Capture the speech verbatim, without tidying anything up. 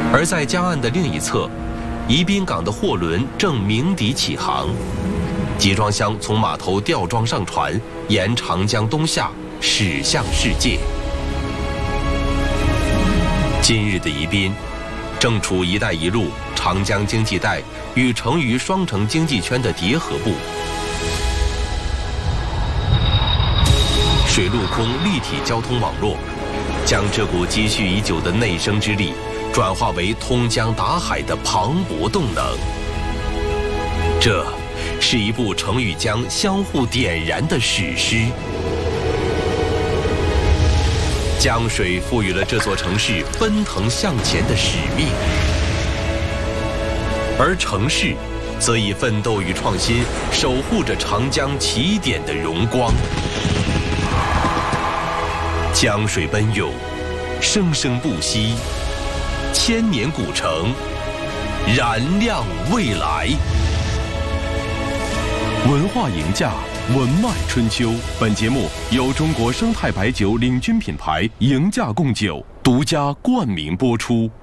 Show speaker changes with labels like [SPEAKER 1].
[SPEAKER 1] 而在江岸的另一侧，宜宾港的货轮正鸣笛起航，集装箱从码头吊装上船，沿长江东下，驶向世界。今日的宜宾，正处“一带一路”长江经济带与成渝双城经济圈的叠合部，水陆空立体交通网络，将这股积蓄已久的内生之力，转化为通江达海的磅礴动能。这是一部城与江相互点燃的史诗。江水赋予了这座城市奔腾向前的使命，而城市则以奋斗与创新守护着长江起点的荣光。江水奔涌，生生不息，千年古城，燃亮未来。
[SPEAKER 2] 文化赢家，文脉春秋。本节目由中国生态白酒领军品牌赢家贡酒独家冠名播出。